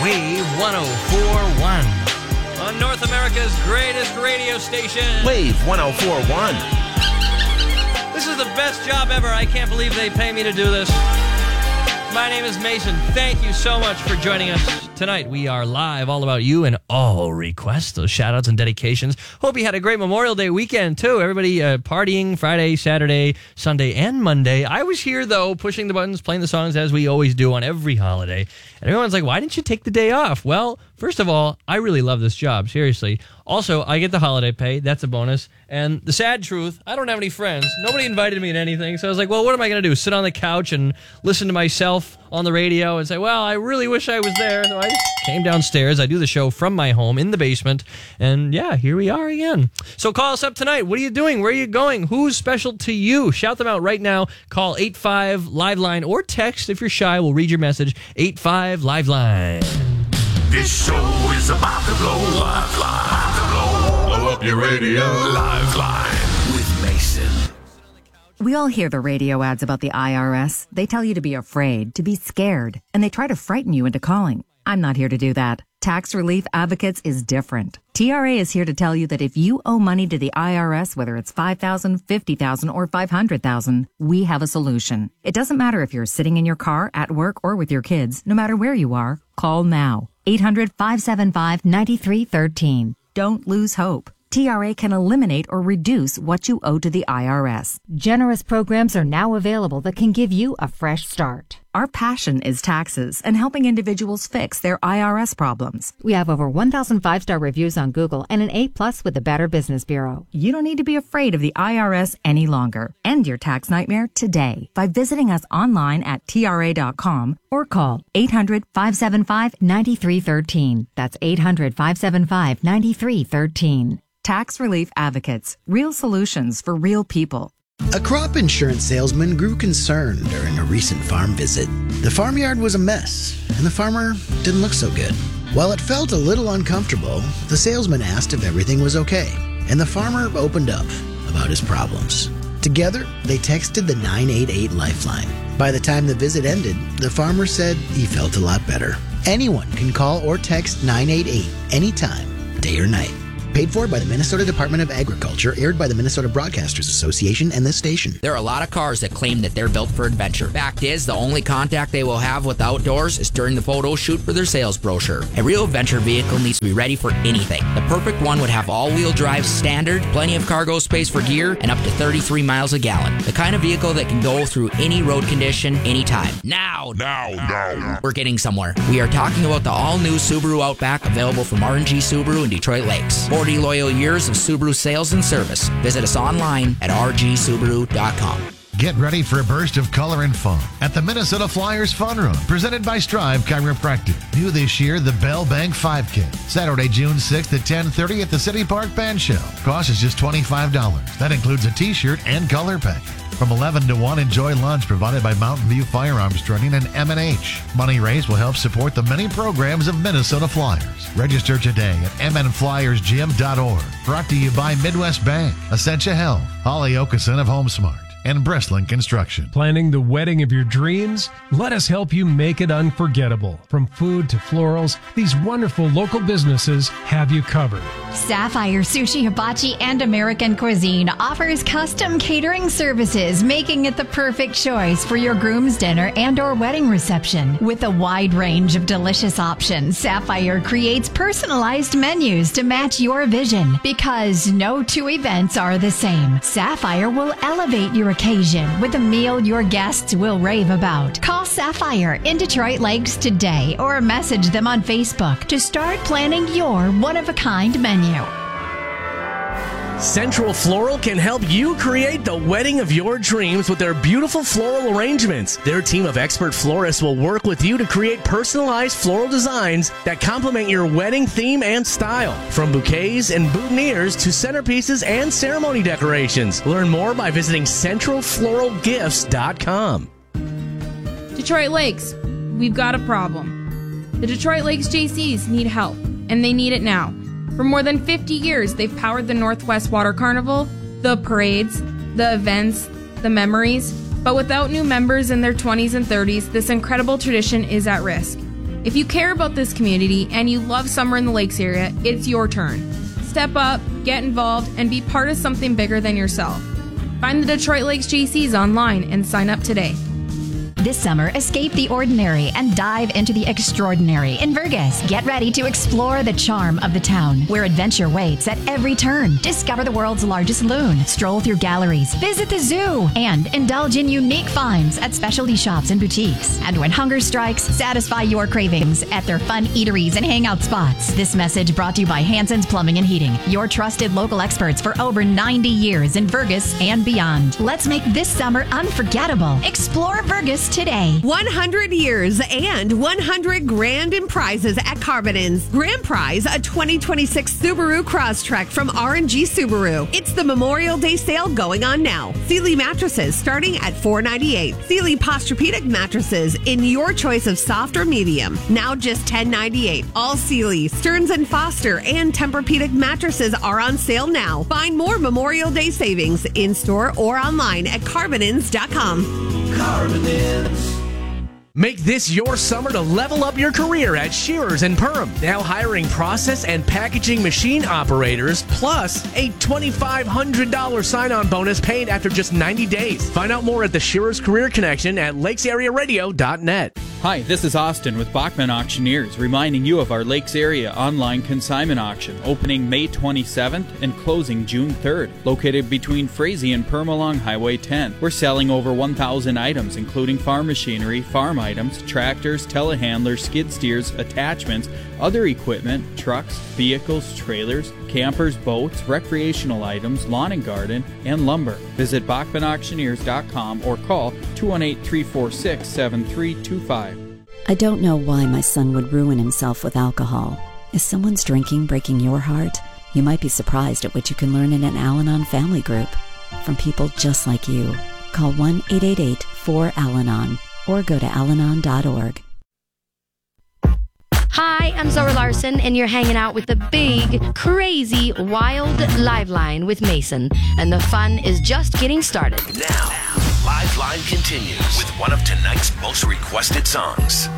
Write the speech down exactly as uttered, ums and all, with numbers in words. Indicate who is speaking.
Speaker 1: Wave one oh four point one. On North America's greatest radio station.
Speaker 2: Wave one oh four point one.
Speaker 1: This is the best job ever. I can't believe they pay me to do this. My name is Mason. Thank you so much for joining us tonight. We are live, all about you and all requests, those shout-outs and dedications. Hope you had a great Memorial Day weekend, too. Everybody uh, partying Friday, Saturday, Sunday, and Monday. I was here, though, pushing the buttons, playing the songs as we always do on every holiday. And everyone's like, why didn't you take the day off? Well, first of all, I really love this job, seriously. Also, I get the holiday pay. That's a bonus. And the sad truth, I don't have any friends. Nobody invited me to anything. So I was like, well, what am I going to do? Sit on the couch and listen to myself on the radio and say, well, I really wish I was there. So I just came downstairs. I do the show from my home in the basement. And yeah, here we are again. So call us up tonight. What are you doing? Where are you going? Who's special to you? Shout them out right now. Call eight five live line or text if you're shy. We'll read your message. eight five live line.
Speaker 3: This show is about to blow. Lifeline. About to blow. Blow up your radio. Lifeline with Mason.
Speaker 4: We all hear the radio ads about the I R S. They tell you to be afraid, to be scared, and they try to frighten you into calling. I'm not here to do that. Tax Relief Advocates is different. T R A is here to tell you that if you owe money to the I R S, whether it's five thousand dollars, fifty thousand dollars, or five hundred thousand dollars, we have a solution. It doesn't matter if you're sitting in your car, at work, or with your kids. No matter where you are, call now. eight hundred, five seven five, nine three one three. Don't lose hope. T R A can eliminate or reduce what you owe to the I R S.
Speaker 5: Generous programs are now available that can give you a fresh start.
Speaker 4: Our passion is taxes and helping individuals fix their I R S problems.
Speaker 5: We have over one thousand five-star reviews on Google and an A plus with the Better Business Bureau.
Speaker 4: You don't need to be afraid of the I R S any longer. End your tax nightmare today by visiting us online at T R A dot com or call eight hundred, five seven five, nine three one three. That's eight hundred, five seven five, nine three one three. Tax Relief Advocates. Real solutions for real people.
Speaker 6: A crop insurance salesman grew concerned during a recent farm visit. The farmyard was a mess, and the farmer didn't look so good. While it felt a little uncomfortable, the salesman asked if everything was okay, and the farmer opened up about his problems. Together, they texted the nine eight eight Lifeline. By the time the visit ended, the farmer said he felt a lot better. Anyone can call or text nine eight eight anytime, day or night. Paid for by the Minnesota Department of Agriculture, aired by the Minnesota Broadcasters Association and this station.
Speaker 7: There are a lot of cars that claim that they're built for adventure. Fact is, the only contact they will have with outdoors is during the photo shoot for their sales brochure. A real adventure vehicle needs to be ready for anything. The perfect one would have all-wheel drive standard, plenty of cargo space for gear, and up to thirty-three miles a gallon. The kind of vehicle that can go through any road condition, anytime. Now,
Speaker 3: Now, now.
Speaker 7: we're getting somewhere. We are talking about the all-new Subaru Outback, available from R and G Subaru in Detroit Lakes. forty loyal years of Subaru sales and service. Visit us online at r g subaru dot com.
Speaker 8: Get ready for a burst of color and fun at the Minnesota Flyers Fun Run, presented by Strive Chiropractic. New this year, the Bell Bank five K. Saturday, June sixth at ten thirty at the City Park Band Shell. Cost is just twenty-five dollars. That includes a t-shirt and color package. From eleven to one, enjoy lunch provided by Mountain View Firearms Training and M and H. Money raised will help support the many programs of Minnesota Flyers. Register today at m n flyers gym dot org. Brought to you by Midwest Bank, Essentia Health, Holly Okeson of HomeSmart, and Breslin Construction.
Speaker 9: Planning the wedding of your dreams? Let us help you make it unforgettable. From food to florals, these wonderful local businesses have you covered.
Speaker 10: Sapphire Sushi Hibachi and American Cuisine offers custom catering services, making it the perfect choice for your groom's dinner and or wedding reception. With a wide range of delicious options, Sapphire creates personalized menus to match your vision, because no two events are the same. Sapphire will elevate your occasion with a meal your guests will rave about. Call Sapphire in Detroit Lakes today or message them on Facebook to start planning your one-of-a-kind menu.
Speaker 11: Central Floral can help you create the wedding of your dreams with their beautiful floral arrangements. Their team of expert florists will work with you to create personalized floral designs that complement your wedding theme and style. From bouquets and boutonnieres to centerpieces and ceremony decorations. Learn more by visiting central floral gifts dot com.
Speaker 12: Detroit Lakes, we've got a problem. The Detroit Lakes J Cs need help, and they need it now. For more than fifty years, they've powered the Northwest Water Carnival, the parades, the events, the memories. But without new members in their twenties and thirties, this incredible tradition is at risk. If you care about this community and you love summer in the Lakes area, it's your turn. Step up, get involved, and be part of something bigger than yourself. Find the Detroit Lakes J Cs online and sign up today.
Speaker 10: This summer, escape the ordinary and dive into the extraordinary in Vergas. Get ready to explore the charm of the town, where adventure waits at every turn. Discover the world's largest loon, stroll through galleries, visit the zoo, and indulge in unique finds at specialty shops and boutiques. And when hunger strikes, satisfy your cravings at their fun eateries and hangout spots. This message brought to you by Hanson's Plumbing and Heating, your trusted local experts for over ninety years in Vergas and beyond. Let's make this summer unforgettable. Explore Vergas today.
Speaker 13: one hundred years and one hundred grand in prizes at Carbonins. Grand prize, a twenty twenty-six Subaru Crosstrek from R and G Subaru. It's the Memorial Day sale going on now. Sealy mattresses starting at four ninety-eight. Sealy Posturepedic mattresses in your choice of soft or medium, now just ten ninety-eight. All Sealy, Stearns and Foster, and Tempur-Pedic mattresses are on sale now. Find more Memorial Day savings in store or online at carbonins dot com.
Speaker 11: Carbonins. Make this your summer to level up your career at Shearers and Perm. Now hiring process and packaging machine operators, plus a twenty-five hundred dollars sign-on bonus paid after just ninety days. Find out more at the Shearers Career Connection at lakes area radio dot net.
Speaker 14: Hi, this is Austin with Bachman Auctioneers, reminding you of our Lakes Area online consignment auction, opening May twenty-seventh and closing June third. Located between Frazee and Perm along Highway ten. We're selling over one thousand items, including farm machinery, farm items, tractors, telehandlers, skid steers, attachments, other equipment, trucks, vehicles, trailers, campers, boats, recreational items, lawn and garden, and lumber. Visit Bachman Auctioneers dot com or call two one eight, three four six, seven three two five.
Speaker 15: I don't know why my son would ruin himself with alcohol. Is someone's drinking breaking your heart? You might be surprised at what you can learn in an Al-Anon family group from people just like you. Call one eight eight eight, four, Al Anon or go to al anon dot org.
Speaker 16: Hi, I'm Zora Larson, and you're hanging out with the big, crazy, wild Liveline with Mason, and the fun is just getting started.
Speaker 2: Now, Liveline continues with one of tonight's most requested songs.